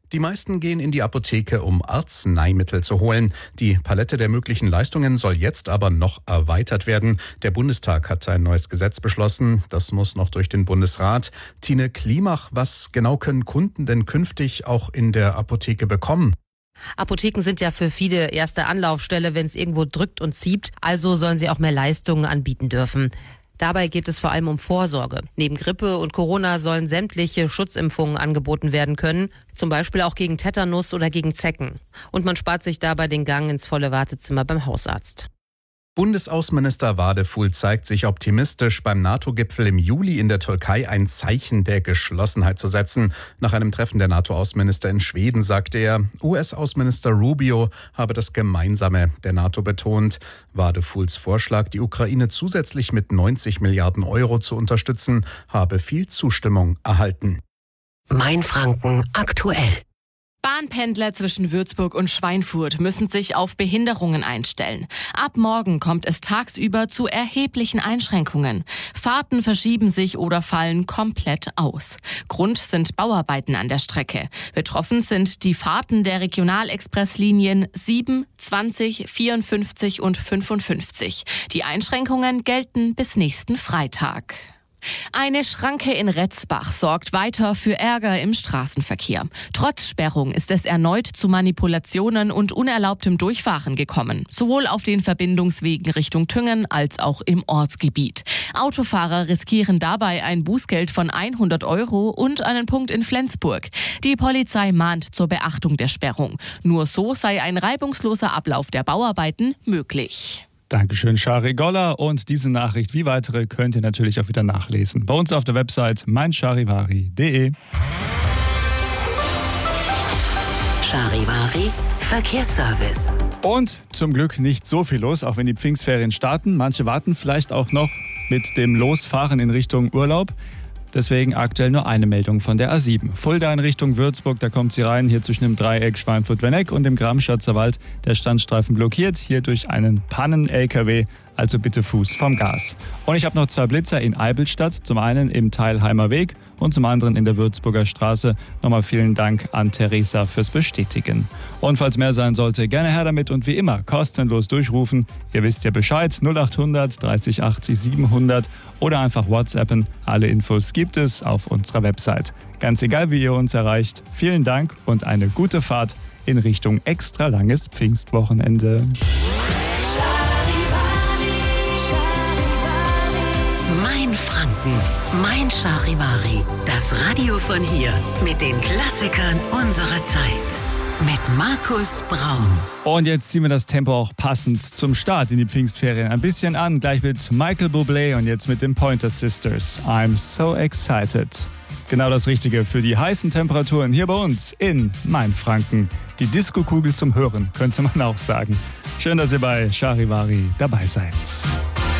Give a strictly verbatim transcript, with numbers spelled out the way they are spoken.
Die meisten gehen in die Apotheke, um Arzneimittel zu holen. Die Palette der möglichen Leistungen soll jetzt aber noch erweitert werden. Der Bundestag hat ein neues Gesetz beschlossen. Das muss noch durch den Bundesrat. Tine Klimach, was genau können Kunden denn künftig auch in der Apotheke bekommen? Apotheken sind ja für viele erste Anlaufstelle, wenn es irgendwo drückt und zieht. Also sollen sie auch mehr Leistungen anbieten dürfen. Dabei geht es vor allem um Vorsorge. Neben Grippe und Corona sollen sämtliche Schutzimpfungen angeboten werden können, zum Beispiel auch gegen Tetanus oder gegen Zecken. Und man spart sich dabei den Gang ins volle Wartezimmer beim Hausarzt. Bundesaußenminister Wadefuhl zeigt sich optimistisch, beim NATO-Gipfel im Juli in der Türkei ein Zeichen der Geschlossenheit zu setzen. Nach einem Treffen der NATO-Außenminister in Schweden sagte er, U S-Außenminister Rubio habe das Gemeinsame der NATO betont. Wadefuhls Vorschlag, die Ukraine zusätzlich mit neunzig Milliarden Euro zu unterstützen, habe viel Zustimmung erhalten. Mainfranken aktuell. Bahnpendler zwischen Würzburg und Schweinfurt müssen sich auf Behinderungen einstellen. Ab morgen kommt es tagsüber zu erheblichen Einschränkungen. Fahrten verschieben sich oder fallen komplett aus. Grund sind Bauarbeiten an der Strecke. Betroffen sind die Fahrten der Regionalexpresslinien sieben, zwanzig, vierundfünfzig und fünfundfünfzig. Die Einschränkungen gelten bis nächsten Freitag. Eine Schranke in Retzbach sorgt weiter für Ärger im Straßenverkehr. Trotz Sperrung ist es erneut zu Manipulationen und unerlaubtem Durchfahren gekommen, sowohl auf den Verbindungswegen Richtung Thüngen als auch im Ortsgebiet. Autofahrer riskieren dabei ein Bußgeld von hundert Euro und einen Punkt in Flensburg. Die Polizei mahnt zur Beachtung der Sperrung. Nur so sei ein reibungsloser Ablauf der Bauarbeiten möglich. Dankeschön, Shari Goller. Und diese Nachricht wie weitere könnt ihr natürlich auch wieder nachlesen. Bei uns auf der Website mein charivari punkt de. Charivari Verkehrsservice. Und zum Glück nicht so viel los, auch wenn die Pfingstferien starten. Manche warten vielleicht auch noch mit dem Losfahren in Richtung Urlaub. Deswegen aktuell nur eine Meldung von der A sieben. Fulda in Richtung Würzburg, da kommt sie rein, hier zwischen dem Dreieck Schweinfurt-Wenneck und dem Gramschatzer Wald. Der Standstreifen blockiert, hier durch einen Pannen-L K W, also bitte Fuß vom Gas. Und ich habe noch zwei Blitzer in Eibelstadt, zum einen im Teilheimer Weg und zum anderen in der Würzburger Straße. Nochmal vielen Dank an Theresa fürs Bestätigen. Und falls mehr sein sollte, gerne her damit und wie immer kostenlos durchrufen. Ihr wisst ja Bescheid, null acht hundert dreißig achtzig siebenhundert oder einfach WhatsAppen. Alle Infos gibt es auf unserer Website. Ganz egal, wie ihr uns erreicht, vielen Dank und eine gute Fahrt in Richtung extra langes Pfingstwochenende. Mein Franken, mein Charivari. Das Radio von hier mit den Klassikern unserer Zeit. Mit Markus Braun. Und jetzt ziehen wir das Tempo auch passend zum Start in die Pfingstferien ein bisschen an. Gleich mit Michael Bublé und jetzt mit den Pointer Sisters. I'm so excited. Genau das Richtige für die heißen Temperaturen hier bei uns in Mainfranken. Die Disco-Kugel zum Hören, könnte man auch sagen. Schön, dass ihr bei Charivari dabei seid.